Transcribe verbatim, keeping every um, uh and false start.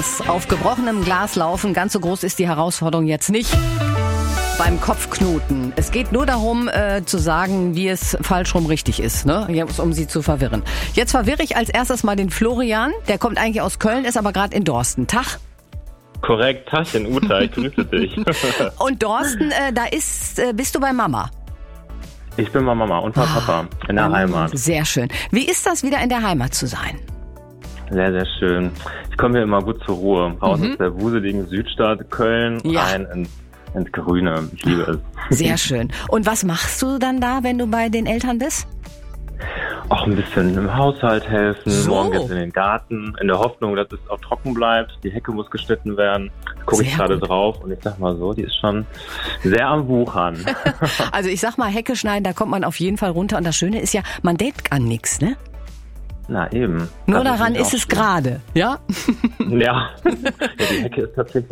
Glas. Auf gebrochenem Glas laufen, ganz so groß ist die Herausforderung jetzt nicht. Beim Kopfknoten. Es geht nur darum, äh, zu sagen, wie es falsch rum richtig ist, ne? Jetzt, um Sie zu verwirren. Jetzt verwirre ich als erstes mal den Florian. Der kommt eigentlich aus Köln, ist aber gerade in Dorsten. Tag. Korrekt, Tachchen, Uta, ich grüße dich. Und Dorsten, äh, da ist, äh, bist du bei Mama? Ich bin bei Mama und bei Papa in der oh, Heimat. Sehr schön. Wie ist das, wieder in der Heimat zu sein? Sehr, sehr schön. Ich komme hier immer gut zur Ruhe. Raus mhm. aus der wuseligen Südstadt Köln, ja. rein ins, ins Grüne. Ich liebe es. Sehr schön. Und was machst du dann da, wenn du bei den Eltern bist? Auch ein bisschen im Haushalt helfen. So. Morgen geht's in den Garten, in der Hoffnung, dass es auch trocken bleibt. Die Hecke muss geschnitten werden. Da gucke ich gerade drauf und ich sag mal so, die ist schon sehr am Wuchern. Also ich sag mal, Hecke schneiden, da kommt man auf jeden Fall runter. Und das Schöne ist ja, man denkt an nichts, ne? Na eben. Nur das daran ist, ist es gerade, ja? Ja. Ja, die Hecke ist tatsächlich